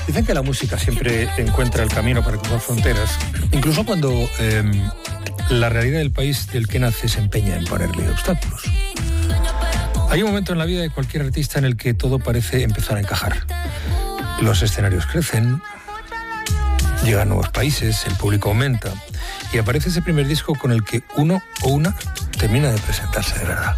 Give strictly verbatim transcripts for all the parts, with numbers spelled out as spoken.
Dicen que la música siempre encuentra el camino para cruzar fronteras, incluso cuando eh, la realidad del país del que nace se empeña en ponerle obstáculos. Hay un momento en la vida de cualquier artista en el que todo parece empezar a encajar. Los escenarios crecen, llegan nuevos países, el público aumenta y aparece ese primer disco con el que uno o una termina de presentarse de verdad.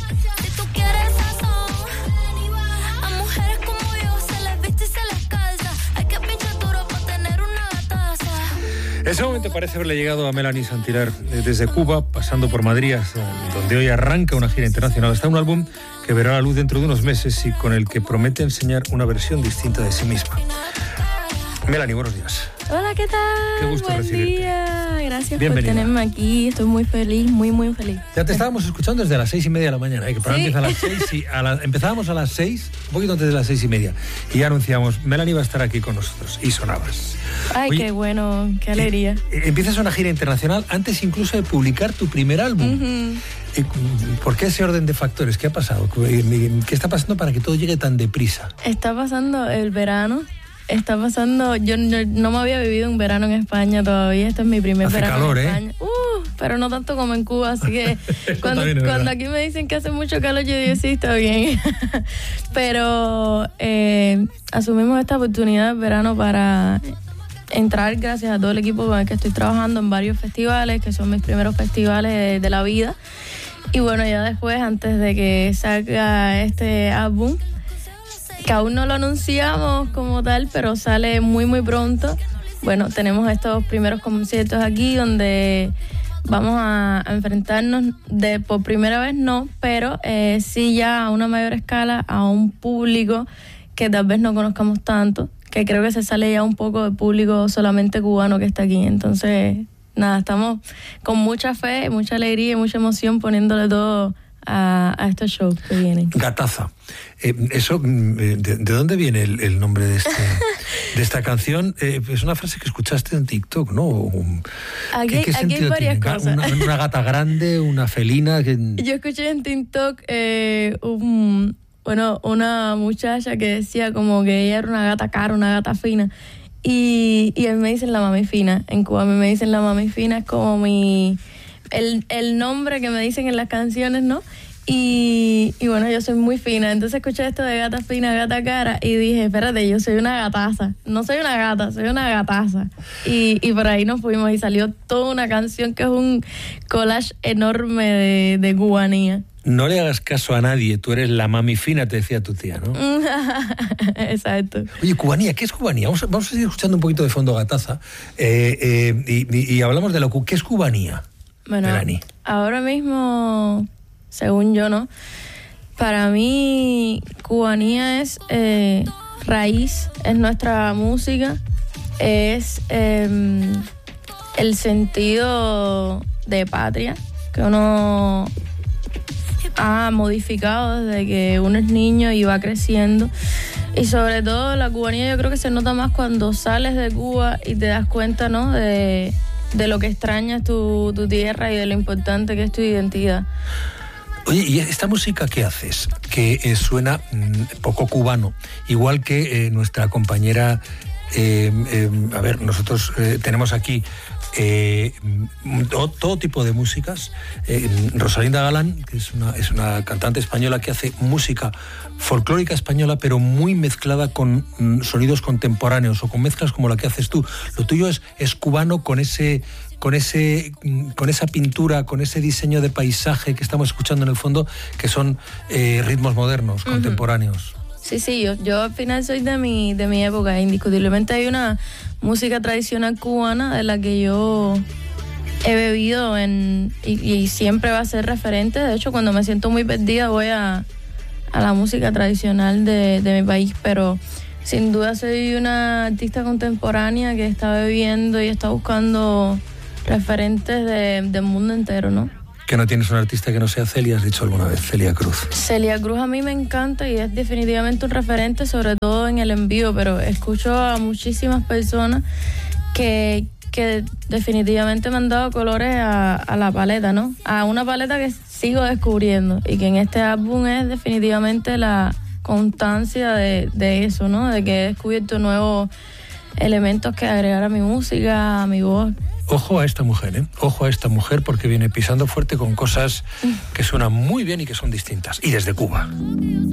Ese momento parece haberle llegado a Melanie Santilar desde Cuba, pasando por Madrid, donde hoy arranca una gira internacional. Está un álbum que verá la luz dentro de unos meses y con el que promete enseñar una versión distinta de sí misma. Melanie, buenos días. Hola, ¿qué tal? Qué gusto Buen recibirte. día. Gracias Bienvenida. por tenerme aquí. Estoy muy feliz, muy, muy feliz. Ya te estábamos escuchando desde las seis y media de la mañana, ¿eh? Que para ¿Sí? empieza a las seis y a la, empezábamos a las seis, un poquito antes de las seis y media. Y ya anunciamos, Melanie va a estar aquí con nosotros. Y sonabas. Ay, Oye, qué bueno, qué alegría. Eh, empiezas una gira internacional antes incluso de publicar tu primer álbum. Uh-huh. Eh, ¿Por qué ese orden de factores? ¿Qué ha pasado? ¿Qué está pasando para que todo llegue tan deprisa? Está pasando el verano. Está pasando, yo no, no me había vivido un verano en España todavía, este es mi primer Hace verano calor, en ¿eh? España. Uh, pero no tanto como en Cuba, así que cuando, También es cuando verdad. aquí me dicen que hace mucho calor, yo digo, sí, está bien. Pero eh, asumimos esta oportunidad de verano para entrar, gracias a todo el equipo con el que estoy trabajando, en varios festivales, que son mis primeros festivales de, de la vida. Y bueno, ya después, antes de que salga este álbum, que aún no lo anunciamos como tal, pero sale muy muy pronto. Bueno, tenemos estos primeros conciertos aquí donde vamos a, a enfrentarnos de por primera vez no, pero eh, sí ya a una mayor escala a un público que tal vez no conozcamos tanto, que creo que se sale ya un poco del público solamente cubano que está aquí. Entonces, nada, estamos con mucha fe, mucha alegría y mucha emoción poniéndole todo a, a estos shows que vienen. Gataza. Eh, eso, de, ¿de dónde viene el, el nombre de, este, de esta canción? Eh, es una frase que escuchaste en TikTok, ¿no? Aquí, ¿Qué, qué aquí hay varias tiene? cosas. Una, una gata grande, una felina. Que... Yo escuché en TikTok eh, un, bueno, una muchacha que decía como que ella era una gata cara, una gata fina. Y, y a mí me dicen la mami fina. En Cuba a mí me dicen la mami fina, es como mi... El, el nombre que me dicen en las canciones, ¿no? Y, y bueno, yo soy muy fina. Entonces escuché esto de gata fina, gata cara y dije, espérate, yo soy una gataza. No soy una gata, soy una gataza. Y, y por ahí nos fuimos y salió toda una canción que es un collage enorme de, de cubanía. No le hagas caso a nadie, tú eres la mami fina, te decía tu tía, ¿no? Exacto. Oye, cubanía, ¿qué es cubanía? Vamos a, vamos a seguir escuchando un poquito de fondo Gataza eh, eh, y, y, y hablamos de lo que es cubanía. Bueno, Melanie. Ahora mismo, según yo, ¿no? Para mí, cubanía es eh, raíz, es nuestra música, es eh, el sentido de patria que uno ha modificado desde que uno es niño y va creciendo. Y sobre todo la cubanía yo creo que se nota más cuando sales de Cuba y te das cuenta, ¿no? De... de lo que extrañas tu, tu tierra y de lo importante que es tu identidad. Oye, ¿y esta música qué haces? Que eh, suena mmm, poco cubano, igual que eh, nuestra compañera, eh, eh, a ver, nosotros eh, tenemos aquí eh, todo, todo tipo de músicas. Eh, Rosalinda Galán, que es una, es una cantante española que hace música folclórica española, pero muy mezclada con mm, sonidos contemporáneos o con mezclas como la que haces tú. Lo tuyo es, es cubano con ese... con ese con esa pintura, con ese diseño de paisaje que estamos escuchando en el fondo, que son eh, ritmos modernos, uh-huh. contemporáneos. Sí, sí, yo, yo al final soy de mi, de mi época. Indiscutiblemente hay una música tradicional cubana de la que yo he bebido en, y, y siempre va a ser referente. De hecho, cuando me siento muy perdida voy a, a la música tradicional de, de mi país, pero sin duda soy una artista contemporánea que está bebiendo y está buscando referentes de, del mundo entero, ¿no? Que no tienes un artista que no sea Celia, has dicho alguna vez, Celia Cruz. Celia Cruz a mí me encanta y es definitivamente un referente, sobre todo en el envío, pero escucho a muchísimas personas que, que definitivamente me han dado colores a, a la paleta, ¿no? A una paleta que sigo descubriendo y que en este álbum es definitivamente la constancia de, de eso, ¿no? De que he descubierto nuevos elementos que agregar a mi música, a mi voz. Ojo a esta mujer, ¿eh? Ojo a esta mujer porque viene pisando fuerte con cosas que suenan muy bien y que son distintas. Y desde Cuba.